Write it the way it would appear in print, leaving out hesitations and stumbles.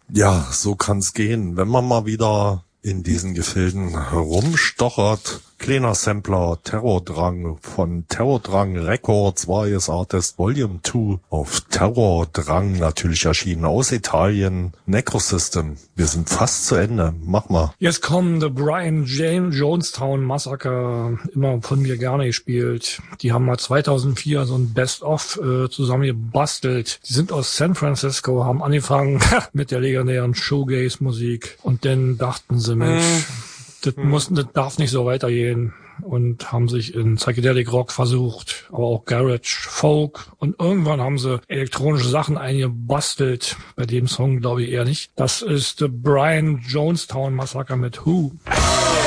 Ja, so kann's gehen, wenn man mal wieder in diesen Gefilden rumstochert. Kleiner Sampler, Terrordrang von Terrordrang Records, Various Artist Volume 2 auf Terrordrang, natürlich erschienen aus Italien. Necrosystem, wir sind fast zu Ende, mach mal. Jetzt kommen The Brian Jonestown Massacre, immer von mir gerne gespielt. Die haben mal 2004 so ein Best-of zusammen gebastelt. Die sind aus San Francisco, haben angefangen mit der legendären Shoegaze-Musik und dann dachten sie, Mensch, das darf nicht so weitergehen und haben sich in Psychedelic Rock versucht, aber auch Garage, Folk und irgendwann haben sie elektronische Sachen eingebastelt. Bei dem Song glaube ich eher nicht. Das ist The Brian Jonestown Massacre mit Who.